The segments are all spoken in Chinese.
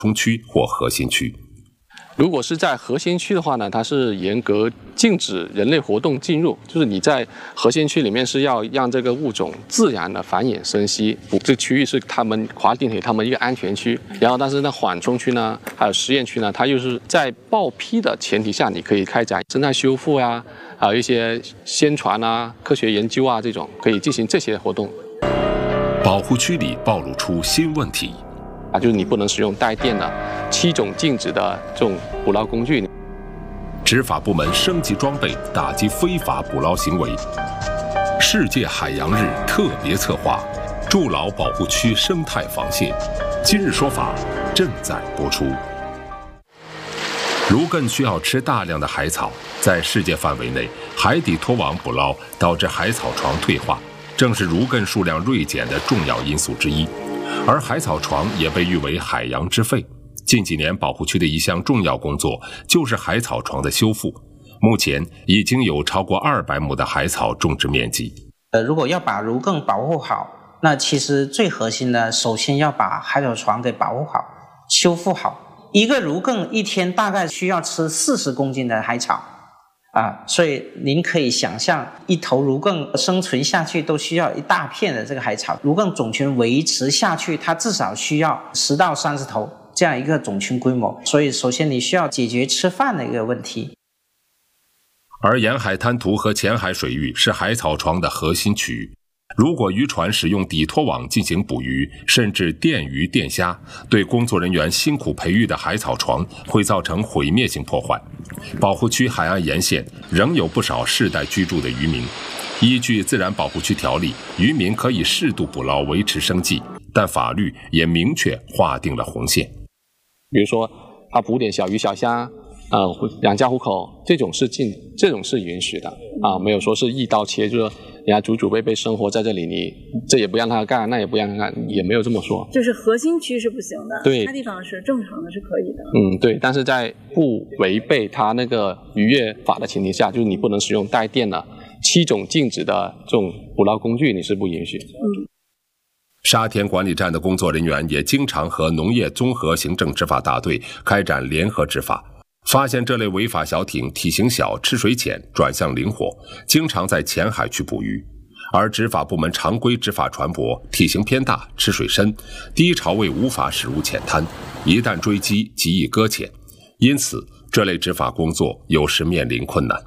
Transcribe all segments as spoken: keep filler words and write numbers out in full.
冲区或核心区。 如果是在核心区的话呢，它是严格禁止人类活动进入，就是你在核心区里面是要让这个物种自然的繁衍生息，这区域是他们划定给他们一个安全区。然后，但是那缓冲区呢，还有实验区呢，它又是在报批的前提下，你可以开展生态修复呀、啊，还有一些宣传啊、科学研究啊这种，可以进行这些活动。 保护区里暴露出新问题。 啊，就是你不能使用带电的七种禁止的这种捕捞工具。 执法部门升级装备，打击非法捕捞行为。世界海洋日特别策划，筑牢保护区生态防线。今日说法正在播出。如艮需要吃大量的海草，在世界范围内，海底拖网捕捞导致海草床退化，正是如艮数量锐减的重要因素之一。而海草床也被誉为海洋之肺。近几年保护区的一项重要工作就是海草床的修复，目前已经有超过二百亩的海草种植面积。 呃，如果要把如艮保护好，那其实最核心的，首先要把海草床给保护好、修复好。一个如艮一天大概需要吃四十公斤的海草。啊，所以您可以想象，一头如艮生存下去都需要一大片的这个海草。如艮种群维持下去，它至少需要十到三十头这样一个种群规模。所以，首先你需要解决吃饭的一个问题。 而沿海滩涂和前海水域是海草床的核心区域。如果渔船使用底拖网进行捕鱼，甚至电鱼电虾，对工作人员辛苦培育的海草床会造成毁灭性破坏。保护区海岸沿线仍有不少世代居住的渔民。依据自然保护区条例，渔民可以适度捕捞维持生计，但法律也明确划定了红线。 比如说，他捕点小鱼小虾，呃，养家糊口，这种是禁，这种是允许的啊，没有说是一刀切，就是说人家祖祖辈辈生活在这里，你这也不让他干，那也不让他干，也没有这么说。 就是核心区是不行的， 对， 其他地方是正常的，是可以的。 嗯，对，但是在不违背他那个渔业法的前提下，就是你不能使用带电的七种禁止的这种捕捞工具，你是不允许。 嗯。 沙田管理站的工作人员也经常和农业综合行政执法大队开展联合执法。发现这类违法小艇体型小、吃水浅、转向灵活，经常在前海区捕鱼；而执法部门常规执法船舶体型偏大、吃水深，低潮位无法驶入浅滩，一旦追击极易搁浅，因此这类执法工作有时面临困难。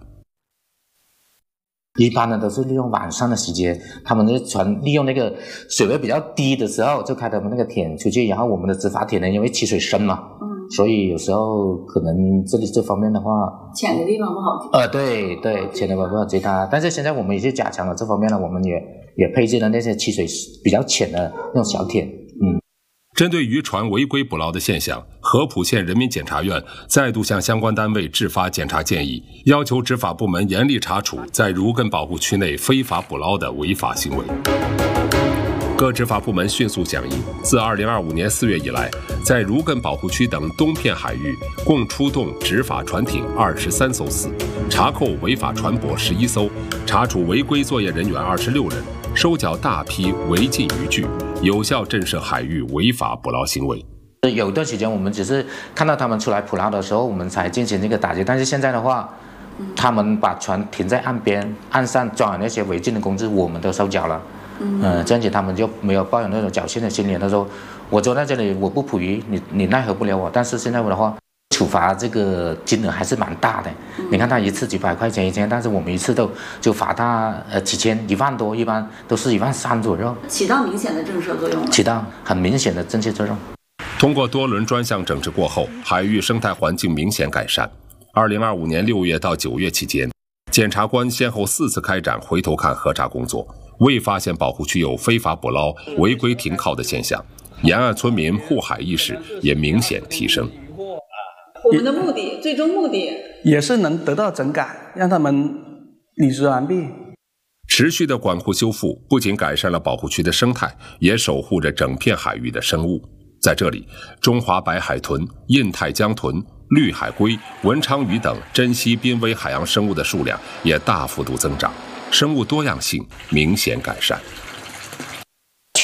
一般呢都是利用晚上的时间，他们的船利用那个水位比较低的时候就开他们那个艇出去，然后我们的执法艇呢因为起水深嘛，嗯，所以有时候可能这里这方面的话， 浅的地方不好呃，对对，浅的地方不好接它。但是现在我们也是加强了这方面呢，我们也也配置了那些起水比较浅的那种小艇，嗯。 针对渔船违规捕捞的现象，合浦县人民检察院再度向相关单位制发检察建议，要求执法部门严厉查处在如艮保护区内非法捕捞的违法行为。各执法部门迅速响应，自二零二五年四月以来，在如艮保护区等东片海域共出动执法船艇二十三艘次，查扣违法船舶十一艘，查处违规作业人员二十六人，收缴大批违禁渔具，有效震慑海域违法捕捞行为。 有一段时间我们只是看到他们出来捕捞的时候，我们才进行这个打击，但是现在的话，他们把船停在岸边，岸上装有那些违禁的工具，我们都收缴了。嗯、呃，这样子他们就没有抱有那种侥幸的心理。他说：“我坐在这里，我不捕鱼，你你奈何不了我。”但是现在的话，处罚这个金额还是蛮大的。嗯、你看他一次几百块钱一天，但是我们一次都就罚他呃几千、一万多，一般都是一万三左右， 起到明显的震慑作用了。 起到很明显的震慑作用。 通过多轮专项整治过后，海域生态环境明显改善。二零二五年六月到九月期间，检察官先后四次开展回头看核查工作，未发现保护区有非法捕捞、违规停靠的现象，沿岸村民护海意识也明显提升。 我们的目的，最终目的也是能得到整改，让他们履职完毕。 持续的管护修复不仅改善了保护区的生态，也守护着整片海域的生物。在这里，中华白海豚、印太江豚、绿海龟、文昌鱼等珍稀濒危海洋生物的数量也大幅度增长，生物多样性明显改善。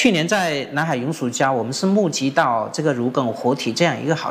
去年在南海永暑礁，我们是募集到这个如鲠活体这样一个好